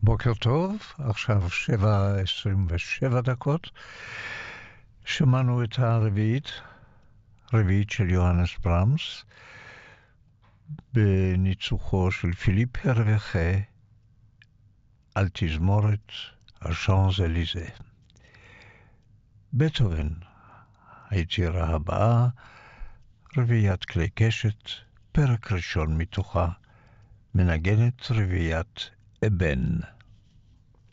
בוקר טוב, עכשיו 7:27. שמענו את הרביעית של יוהנס ברמס, בניצוחו של פיליפ הרווחה, על תזמורת השאנז-אליזה. בטהובן, היצירה הבאה, רביעיית כלי קשת, פרק ראשון מתוכה, מנגנת רביעיית אבן.